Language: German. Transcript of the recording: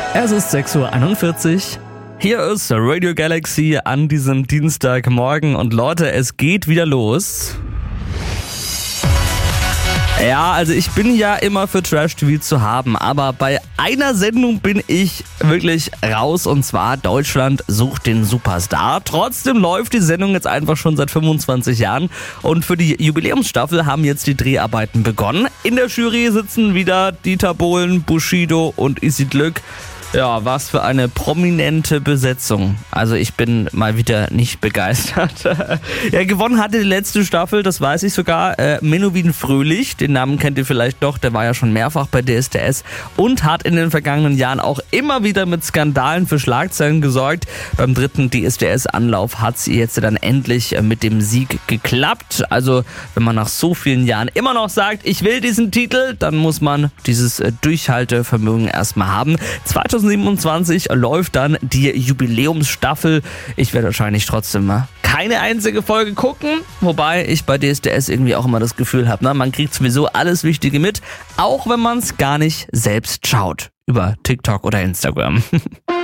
Es ist 6:41 Uhr. Hier ist Radio Galaxy an diesem Dienstagmorgen und Leute, es geht wieder los. Ja, also ich bin ja immer für Trash-TV zu haben, aber bei einer Sendung bin ich wirklich raus und zwar Deutschland sucht den Superstar. Trotzdem läuft die Sendung jetzt einfach schon seit 25 Jahren und für die Jubiläumsstaffel haben jetzt die Dreharbeiten begonnen. In der Jury sitzen wieder Dieter Bohlen, Bushido und Isid Glück. Ja, was für eine prominente Besetzung. Also ich bin mal wieder nicht begeistert. Ja, gewonnen hatte die letzte Staffel, das weiß ich sogar, Menowin Fröhlich. Den Namen kennt ihr vielleicht doch, der war ja schon mehrfach bei DSDS und hat in den vergangenen Jahren auch immer wieder mit Skandalen für Schlagzeilen gesorgt. Beim dritten DSDS-Anlauf hat es jetzt dann endlich mit dem Sieg geklappt. Also wenn man nach so vielen Jahren immer noch sagt, ich will diesen Titel, dann muss man dieses Durchhaltevermögen erstmal haben. 2027 läuft dann die Jubiläumsstaffel. Ich werde wahrscheinlich trotzdem keine einzige Folge gucken, wobei ich bei DSDS irgendwie auch immer das Gefühl habe, man kriegt sowieso alles Wichtige mit, auch wenn man es gar nicht selbst schaut über TikTok oder Instagram.